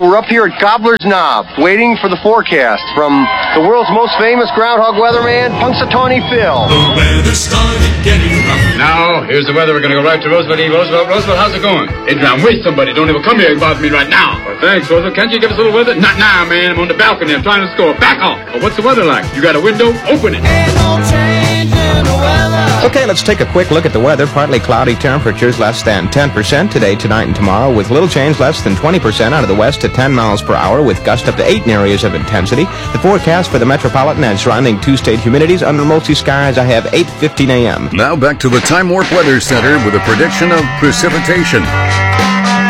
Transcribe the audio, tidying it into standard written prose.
We're up here at Gobbler's Knob, waiting for the forecast from the world's most famous groundhog weatherman, Punxsutawney Phil. The weather started getting rough. Now, here's the weather. We're going to go right to Roosevelt. Roosevelt, how's it going? Adrian, wait somebody. Don't even come here and bother me right now. Well, thanks, Roosevelt. Can't you give us a little weather? Not now, man. I'm on the balcony. I'm trying to score. Back off. Well, what's the weather like? You got a window? Open it. Ain't no change in the weather. Okay, let's take a quick look at the weather. Partly cloudy, temperatures less than 10% today, tonight, and tomorrow, with little change less than 20% out of the west to 10 miles per hour, with gusts up to 8 in areas of intensity. The forecast for the metropolitan and surrounding two-state humidities under mostly skies, I have 8:15 a.m. Now back to the Time Warp Weather Center with a prediction of precipitation.